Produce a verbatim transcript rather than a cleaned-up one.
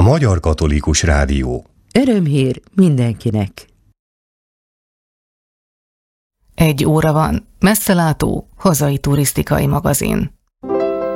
Magyar Katolikus Rádió. Örömhír mindenkinek. Egy óra van. Messzelátó, hazai turisztikai magazin.